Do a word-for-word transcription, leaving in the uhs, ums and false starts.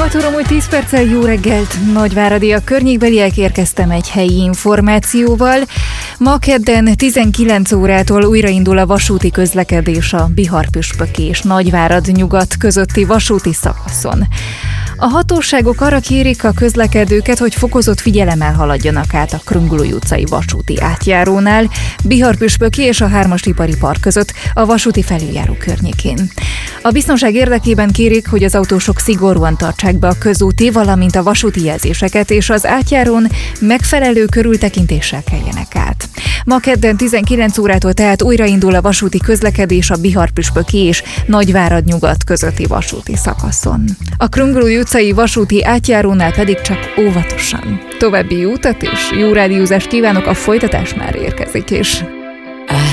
nyolc óra múlt tíz perccel, jó reggelt! Nagyváradi a környékbeliek, érkeztem egy helyi információval. Ma kedden tizenkilenc órától újraindul a vasúti közlekedés a Bihar-Püspöki és Nagyvárad-Nyugat közötti vasúti szakaszon. A hatóságok arra kérik a közlekedőket, hogy fokozott figyelemmel haladjanak át a Kröngülői utcai vasúti átjárónál, Bihar-Püspöki és a hármas ipari park között, a vasúti felüljáró környékén. A biztonság érdekében kérik, hogy az autósok szigorúan tartsák be a közúti, valamint a vasúti jelzéseket, és az átjárón megfelelő körültekintéssel keljenek át. Ma kedden tizenkilenc órától tehát újraindul a vasúti közlekedés a Bihar-Püspöki és Nagyvárad-Nyugat közötti vasúti szakaszon. A Kröngülői utcai vasúti átjárónál pedig csak óvatosan. További jó utat és jó rádiózást kívánok, a folytatás már érkezik is.